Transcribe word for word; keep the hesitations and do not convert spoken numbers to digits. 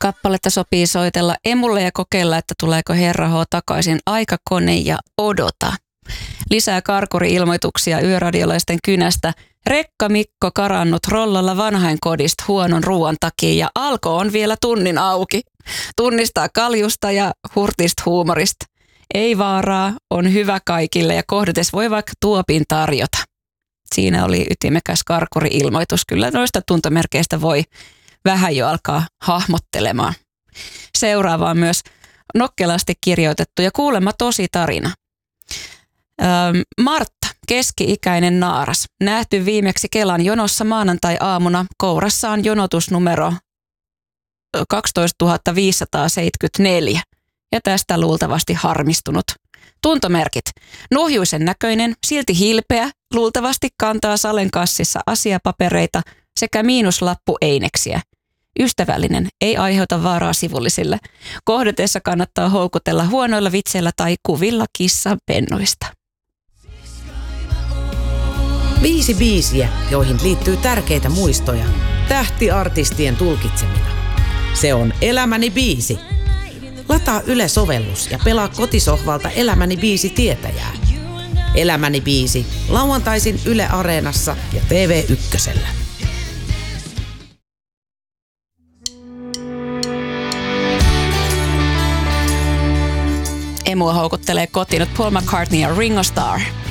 kappaletta sopii soitella emulle ja kokeilla, että tuleeko Herra H takaisin. Aikakone ja Odota. Lisää karkuri-ilmoituksia yöradiolaisten kynästä. Rekka Mikko karannut rollalla vanhainkodista huonon ruoan takia ja Alko on vielä tunnin auki. Tunnistaa kaljusta ja hurtista huumorista. Ei vaaraa, on hyvä kaikille ja kohdates voi vaikka tuopin tarjota. Siinä oli ytimekäs karkuri-ilmoitus. Kyllä noista tuntomerkeistä voi vähän jo alkaa hahmottelemaan. Seuraava on myös nokkelasti kirjoitettu ja kuulemma tosi tarina. Öö, Martta, keski-ikäinen naaras, nähty viimeksi Kelan jonossa maanantai-aamuna. Kourassaan jonotusnumero kaksitoistatuhatta viisisataaseitsemänkymmentäneljä ja tästä luultavasti harmistunut. Tuntomerkit. Nuhjuisen näköinen, silti hilpeä, luultavasti kantaa salen kassissa asiapapereita sekä miinuslappu eineksiä. Ystävällinen, ei aiheuta vaaraa sivullisille. Kohdatessa kannattaa houkutella huonoilla vitseillä tai kuvilla kissan pennuista. Viisi biisiä, joihin liittyy tärkeitä muistoja. Tähtiartistien tulkitsemina. Se on Elämäni biisi. Lataa Yle-sovellus ja pelaa kotisohvalta Elämäni biisi tietäjää. Elämäni biisi. Lauantaisin Yle Areenassa ja T V Ykkösellä. Emua houkuttelee kotiin Paul McCartney ja Ringo Starr.